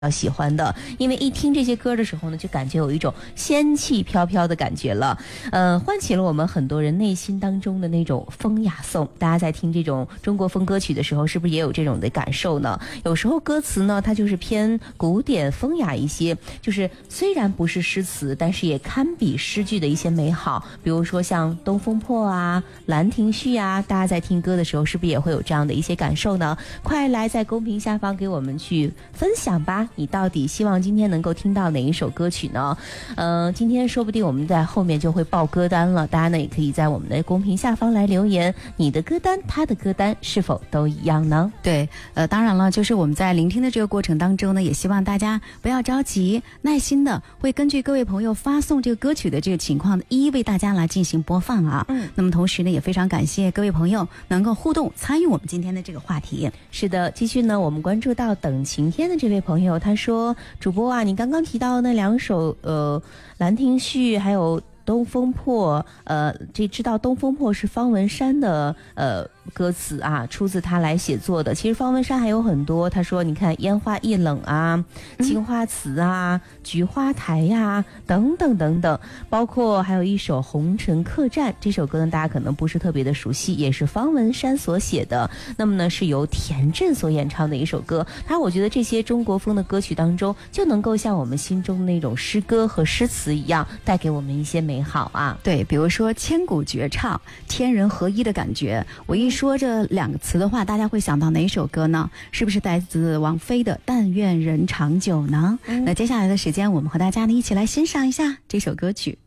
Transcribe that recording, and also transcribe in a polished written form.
喜欢的，因为一听这些歌的时候呢，就感觉有一种仙气飘飘的感觉了，唤起了我们很多人内心当中的那种风雅颂。大家在听这种中国风歌曲的时候，是不是也有这种的感受呢？有时候歌词呢，它就是偏古典风雅一些，就是虽然不是诗词，但是也堪比诗句的一些美好。比如说像《东风破》啊、《兰亭序》啊，大家在听歌的时候，是不是也会有这样的一些感受呢？快来在公屏下方给我们去分享吧。你到底希望今天能够听到哪一首歌曲呢？今天说不定我们在后面就会报歌单了，大家呢也可以在我们的公屏下方来留言，你的歌单他的歌单是否都一样呢？ 对，当然了，就是我们在聆听的这个过程当中呢，也希望大家不要着急，耐心的会根据各位朋友发送这个歌曲的这个情况，一一为大家来进行播放啊。那么同时呢，也非常感谢各位朋友能够互动参与我们今天的这个话题。 是的，继续呢，我们关注到等晴天的这位朋友，他说：主播啊，你刚刚提到的那两首《兰亭序》还有东风破，这知道东风破是方文山的歌词啊，出自他来写作的。其实方文山还有很多，他说你看烟花易冷啊、青花瓷啊、菊花台呀、等等等等，包括还有一首红尘客栈，这首歌呢大家可能不是特别的熟悉，也是方文山所写的，那么呢是由田震所演唱的一首歌。我觉得这些中国风的歌曲当中，就能够像我们心中那种诗歌和诗词一样，带给我们一些美好啊。 对，比如说千古绝唱、天人合一的感觉，我一说这两个词的话，大家会想到哪首歌呢？是不是来自王菲的《但愿人长久》呢？那接下来的时间，我们和大家呢一起来欣赏一下这首歌曲。